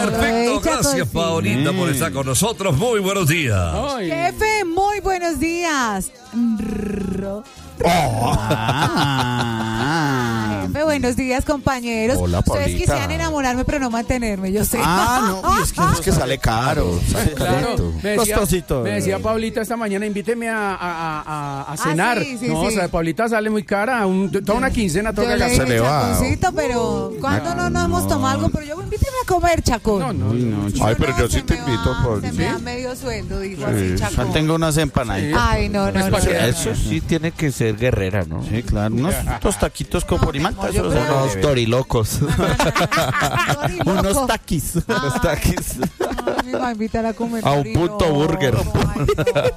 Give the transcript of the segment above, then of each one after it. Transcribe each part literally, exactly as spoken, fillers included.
Perfecto, gracias Paolita por estar con nosotros. Muy buenos días. Ay. Jefe, muy buenos días. Ro- Oh. Ah, jefe, buenos días, compañeros. Hola, Ustedes Paulita. quisieran enamorarme, pero no mantenerme, yo sé. Ah, no, es que, es que sale caro. Sale Claro, carito. me decía, Costosito. me decía Paulita esta mañana, invíteme a, a, a, a cenar. Ah, sí, sí, no, sí. o sea, Paulita sale muy cara, un, toda una quincena Yo toca le gastar. Se le dije, va. Chaconcito, pero ¿cuándo no nos hemos tomado algo? Pero yo invíteme a comer, Chacón. No, no, Uy, no, Si Ay, no, pero yo sí se te me invito, va- Paul. Se me da medio sueldo, digo así, Chacón. Tengo unas empanaditas. Ay, no, no, no. Pues, no, ¿para qué? no. Eso sí tiene que ser guerrera, ¿no? Sí, claro. Unos dos taquitos con No, porimanta. mi amor, yo Eso creo- Unos torilocos. Dori loco. Unos taquis. Unos taquis. Ay, me va a invitar a comer. A un Dori punto loco. burger. Ay,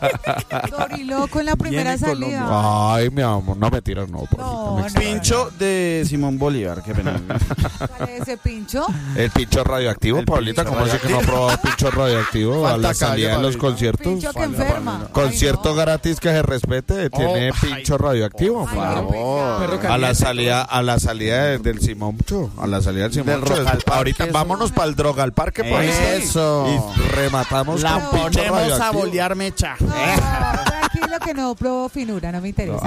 no. Dori loco en la primera Viene salida. Ay, mi amor, no me tiras, no. Paulita, No, me no. extraña. Pincho de Simón Bolívar. Qué pena. ¿Cuál es ese pincho? El pincho radioactivo, El Paulita, pincho ¿cómo así que no ha probado pincho radioactivo a Falta la salida calle, de los Paulita. conciertos? Pincho que enferma. Concierto Ay, no. gratis que se respete, tiene Oh, pincho radioactivo. Ay, por qué favor. pecado. Perro A la caliente. salida, a la salida de- del Simoncho, a la salida del Del Simoncho. Rock al Parque, Ahorita eso. vámonos para el droga al parque, Paulita. Eso. Y rematamos La con pincho ponemos a radioactivo. bolear mecha. No, tranquilo que no probó finura, no me interesa.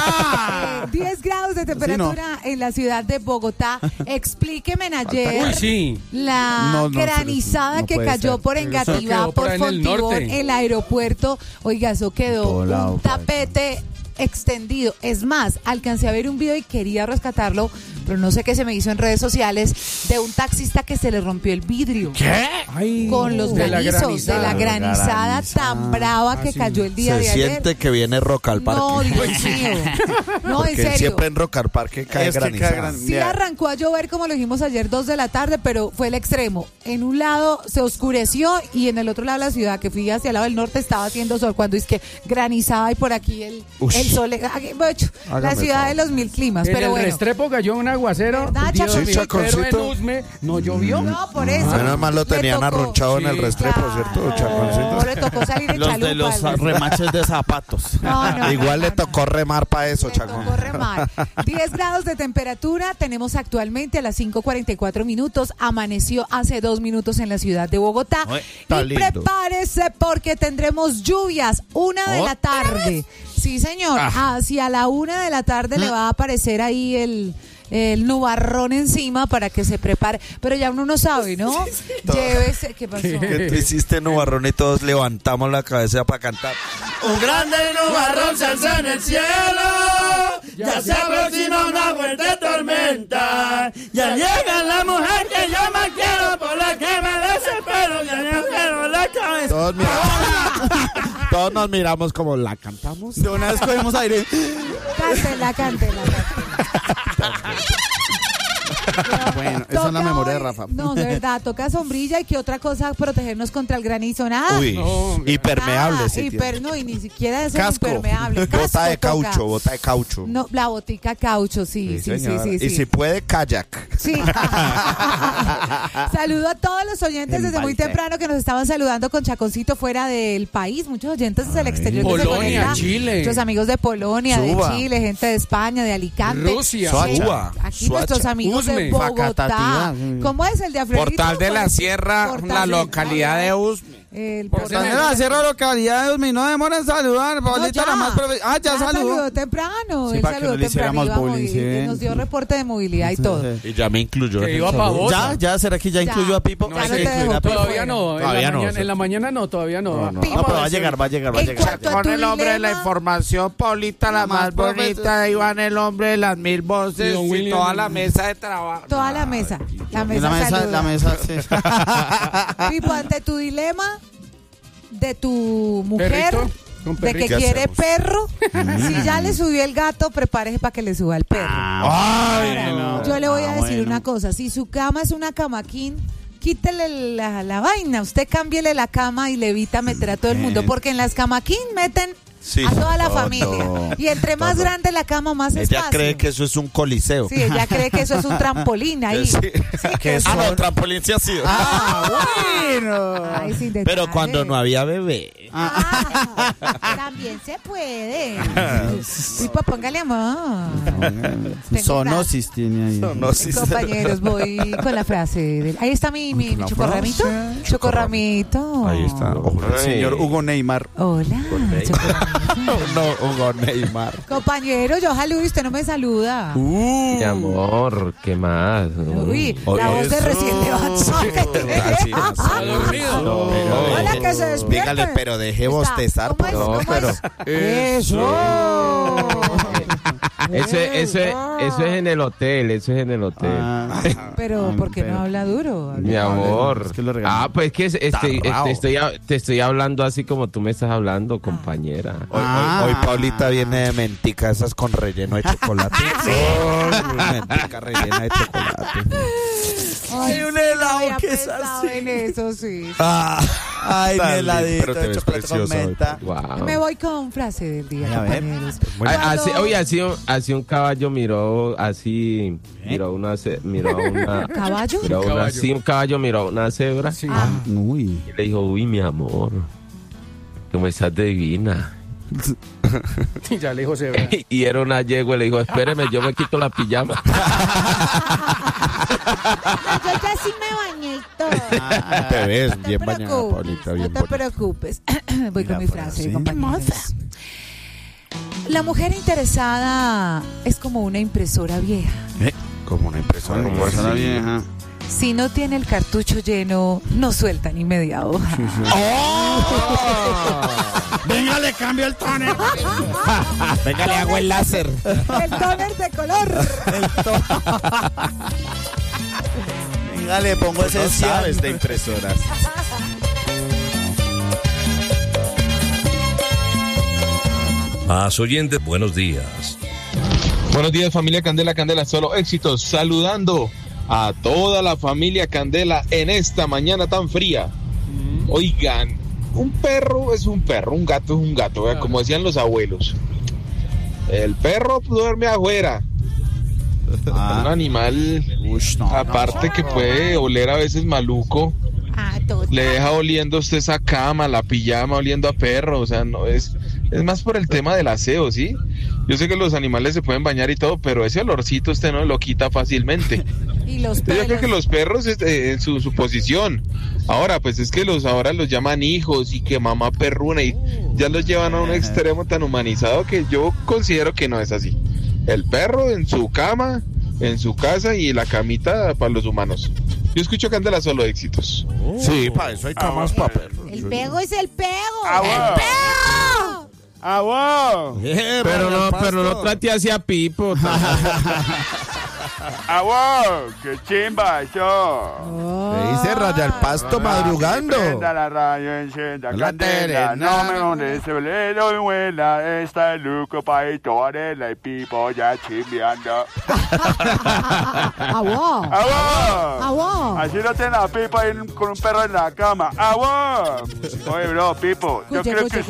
Ah. Eh, diez grados de temperatura en la ciudad de Bogotá. Explíqueme ayer Uy, sí. la No, no, granizada pero no que puede cayó ser. por Eso Engativá, quedó por por ahí en el Fontibón, norte. el aeropuerto. Oiga, eso quedó todo lado, un por ahí. tapete extendido. Es más, alcancé a ver un video y quería rescatarlo, pero no sé qué se me hizo en redes sociales, de un taxista que se le rompió el vidrio. ¿Qué? Ay, Con los de la granizos, de la granizada Granizada. tan brava que Ah, sí. cayó el día Se de ayer. siente que viene Rock al parque. No, Dios mío. No, en Porque serio. siempre en Rock al parque cae Es que granizada. cae gran- Sí Ya. arrancó a llover como lo dijimos ayer, dos de la tarde, pero fue el extremo. En un lado se oscureció y en el otro lado de la ciudad, que fui hacia el lado del norte, estaba haciendo sol. Cuando es que granizaba y por aquí el, Ush. el sol. aquí, bueno, la Hágame ciudad favor. de los mil climas, En pero el bueno. Restrepo cayó un aguacero. ¿Verdad, Dios mío, Chaconcito? pero en Chaconcito. Usme no llovió. No, por eso. Menos mal lo Le tenían tocó- arronchado en el Sí. Restrepo, ¿cierto, Claro, Chaconcito? le tocó salir en Los chalupa. de los el- remaches de zapatos. No, no, Igual no, le no, tocó remar para eso, Le Chacón. tocó remar. diez grados de temperatura tenemos actualmente a las cinco cuarenta y cuatro minutos. Amaneció hace dos minutos en la ciudad de Bogotá. Uy, está Y lindo. prepárese porque tendremos lluvias. Una de la tarde. Sí, señor. Ah. Hacia la una de la tarde le va a aparecer ahí el... el nubarrón encima para que se prepare, pero ya uno no sabe, ¿no? Llévese, ¿qué pasó? Que tú hiciste nubarrón y todos levantamos la cabeza para cantar. Un grande nubarrón se alza en el cielo, ya se aproxima una fuerte tormenta, ya llega la mujer que yo más quiero, por la que me desespero, ya me quiero la cabeza. Todos, miramos, todos nos miramos como la cantamos. De una vez cogimos aire. Cántela, cántela, cántela. Bueno, esa es la Toca memoria de hoy- Rafa. No, de verdad, toca sombrilla y qué otra cosa protegernos contra el granizo, nada. Uy, No, impermeable. Nada, sí hiper, tiene. no, y ni siquiera es Casco. impermeable. Casco Bota de toca. caucho, bota de caucho. No, la botica caucho, sí, sí, sí, señora. sí, sí. Y si puede, kayak. Sí. Saludo a todos los oyentes desde muy Embalte. temprano que nos estaban saludando con Chaconcito fuera del país. Muchos oyentes desde el exterior. que se Polonia, conectan. Chile. Nuestros amigos de Polonia, Suba. de Chile, gente de España, de Alicante. Rusia. Suacha. Aquí Suacha. nuestros amigos de Usme. Bogotá. Facatativá. ¿Cómo es el de Alfredito? Portal de la Pues, Sierra, Portal la de- localidad de Usme. El Por portal tener de la Sierra localidad de Usme, no demoren en saludar, No, Paulita, ya. la más profe- Ah, ya, saludó. saludó temprano. Sí, él para que saludó no le hiciéramos temprano. bullying, y- sí, y ven. nos dio reporte de movilidad y todo. Y ya me incluyó. Que en el iba pa' saludo. vos. Ya, ya, ¿será que ya Ya. incluyó a Pipo? Ya Hay no que te incluir dejo. a Pipo. Todavía no, en, Todavía la no, mañana, sí. en la mañana no, todavía no. No, no, Pipo. no, pero va a llegar, va a llegar, va a En llegar. cuanto a tu dilema, información, Paulita, la más bonita, Iván, el hombre de las mil Y voces don William. toda la mesa de trabajo. toda la mesa. La En mesa, la mesa, saluda. la mesa, sí. Pipo, ante tu dilema de tu mujer, Perrito, con de que perrito. ¿Qué quiere hacemos? perro, si ya le subió el gato, prepárese para que le suba el perro. Ay, Ahora, no. yo le voy a Ah, decir bueno. una cosa, si su cama es una camaquín, quítele la, la vaina, usted cámbiele la cama y le evita meter a todo el mundo, porque en las camaquín meten Sí. A toda la No, familia. no. Y entre más No, no. grande la cama, más Ella espacio. cree que eso es un coliseo. Sí, ella cree que eso es un trampolín ahí. Sí. Sí, que Ah, eso- no, trampolín sí ha sido. Ah, bueno. Ay, sin Pero detalles. cuando no había bebé. Ah, también se puede. Sí, pues póngale amor. Tengo Zoonosis tiene ahí. No, sí. Compañeros, voy con la frase. Del... Ahí está mi, mi, mi La chocorramito. frase. Chocorramito. Ahí está. El señor Hugo Neymar. Hola, chocorramito. No, Hugo Neymar. Compañero, yo Luis, usted no me saluda. Uh. Mi amor, ¿qué más? Uy, Oye, la voz de eso. recién levantado que tiene. Gracias. dormido. Hola, que se despierte. Dígale, pero deje bostezar. ¿Cómo es? No, ¿Cómo pero- es? ¡Eso! Eso, eso, eso es en el hotel, eso es en el hotel. Ah, Pero, ¿por qué no habla duro? Mi amor. Es que lo regañé. Ah, pues que es- estoy, Tarrao. te, estoy, a- te estoy hablando así como tú me estás hablando, compañera. Hoy, Ah. hoy, hoy Paulita viene de mentica, esas con relleno de chocolate. Oh, mentica rellena de chocolate. Hay un helado había que es pensado así. en eso, sí. Ah, Ay, tan mi lindo, heladito pero te de ves chocolate con preciosa hoy, menta. Wow. Me voy con frase del día, Ay, a ver. compañeros. Muy Ah, así- Cuando- oye, así, un- así un caballo miró así, miró una, ce- miró a una, ¿Caballo? miró a una, Caballo. sí, un caballo miró a una cebra Sí. Ah, Uy. y le dijo, uy, mi amor, cómo estás divina. Ya le dijo Sebra. Y era una yegua y le dijo, espéreme, yo me quito la pijama. yo ya sí me bañé y todo. te ves No te bien bañada, preocupes, Paulita, no bien te bonita. preocupes. Voy Mira, con mi pues, frase, sí. compañeros. La mujer interesada es como una impresora vieja. Como una impresora. Como Persona así. vieja. Si no tiene el cartucho lleno, no suelta ni media hoja. Venga, le cambio el toner. Venga, le hago el láser. El toner de color. Venga, le pongo ese No sabes cian. de impresoras. Más oyentes, buenos días. Buenos días, familia Candela, Candela, solo éxitos. Saludando a toda la familia Candela en esta mañana tan fría. Oigan, un perro es un perro, un gato es un gato, ¿verdad? Como decían los abuelos. El perro duerme afuera. Un Ah, animal, ush, no, aparte que puede oler a veces maluco, Ah, total. le deja oliendo usted esa cama, la pijama, oliendo a perro. O sea, no es, es más por el tema del aseo, ¿sí? Yo sé que los animales se pueden bañar y todo, pero ese olorcito usted no lo quita fácilmente. Y los Yo creo pelos. que los perros este, en su, su posición. Ahora, pues es que los ahora los llaman hijos y que mamá perruna y ya los llevan a un extremo tan humanizado que yo considero que no es así. El perro en su cama, en su casa y la camita para los humanos. Yo escucho Candela solo éxitos. Sí, para eso hay camas para perros. El pego es el pego. Ah, ¡El bueno. pego! ¡Ah, wow! Pero no, pero no trate así a Pipo. ¡Ah, wow! ¡Qué chimba eso! Le dice raya el pasto madrugando. Encienda la radio, encienda La candela, tele, no na, me montes el velero y vuela, está el Luco Paito, Arela y Pipo ya chimbeando. ¡Ah, wow! ¡Ah, wow! ¡Ah, wow! Así lo tiene a Pipo ahí con un perro en la cama. ¡Ah, wow! Oye, bro, Pipo, yo Escuche, creo escuche, que